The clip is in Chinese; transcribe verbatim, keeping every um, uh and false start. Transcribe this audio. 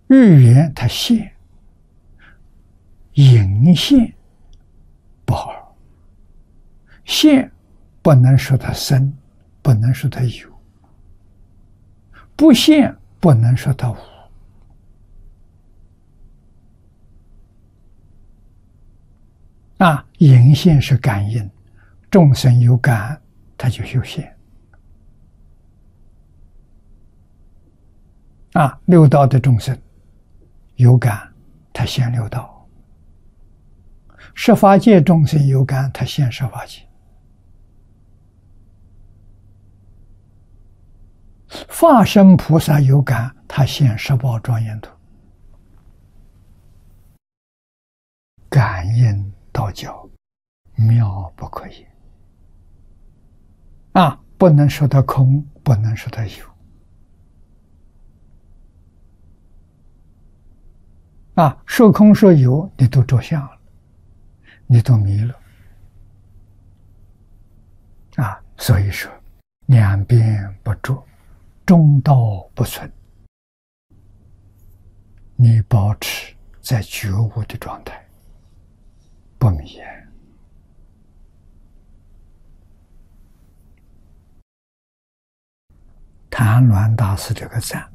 日元它现，隐现不好，现不能说它生，不能说它有，不现不能说它无。啊，隐现是感应，众生有感，它就有现。啊，六道的众生有感，他现六道；十法界众生有感，他现十法界；法身菩萨有感，他现十宝庄严土。感应道教妙不可言啊！不能说它空，不能说它有啊！说空说有，你都着相了，你都迷了啊！所以说，两边不着，中道不存，你保持在觉悟的状态，不迷。谭鸾大师这个赞